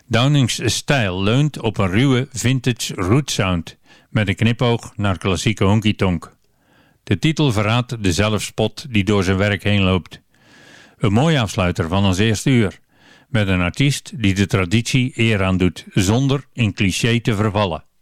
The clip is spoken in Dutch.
Downing's stijl leunt op een ruwe vintage root sound met een knipoog naar klassieke honky-tonk. De titel verraadt de zelfspot die door zijn werk heen loopt. Een mooie afsluiter van ons eerste uur, met een artiest die de traditie eer aandoet zonder in cliché te vervallen.